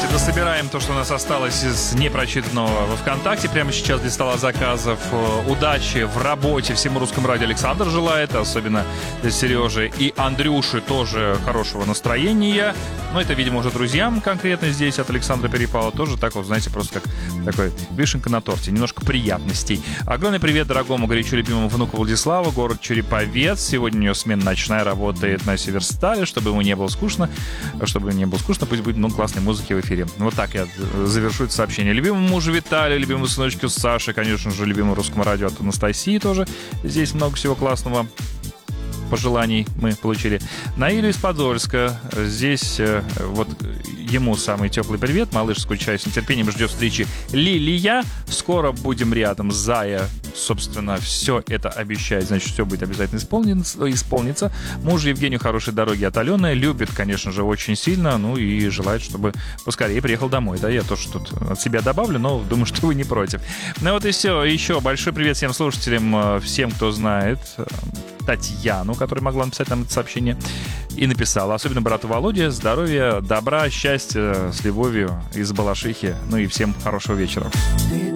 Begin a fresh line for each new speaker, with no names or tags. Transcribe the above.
давайте дособираем то, что у нас осталось из непрочитанного во ВКонтакте. Прямо сейчас для стола заказов. Удачи в работе всему Русскому радио Александр желает, особенно для Сережи и Андрюши тоже хорошего настроения. Но это, видимо, уже друзьям конкретно здесь от Александра Перепала тоже так вот, знаете, просто как такой вишенка на торте, немножко приятностей. Огромный привет дорогому, горячо любимому внуку Владиславу, город Череповец. Сегодня у него смена ночная, работает на Северстале, чтобы ему не было скучно. Пусть будет много классной музыки в эфире. Вот так я завершу это сообщение. Любимому мужу Виталию, любимому сыночку Саше, конечно же, любимому Русскому радио от Анастасии тоже. Здесь много всего классного. Пожеланий мы получили. Наилю из Подольска. Здесь вот ему самый теплый привет. Малыш скучает с нетерпением, ждет встречи. Лилия. Скоро будем рядом. Зая, собственно, все это обещает. Значит, все будет обязательно исполнится. Мужу Евгению хорошей дороги от Алены. Любит, конечно же, очень сильно. Ну и желает, чтобы поскорее приехал домой. Да, я тоже тут от себя добавлю, но думаю, что вы не против. Ну вот и все. Еще большой привет всем слушателям, всем, кто знает Татьяну, которая могла написать нам это сообщение, и написала. Особенно брату Володе. Здоровья, добра, счастья, с любовью из Балашихи. Ну и всем хорошего вечера.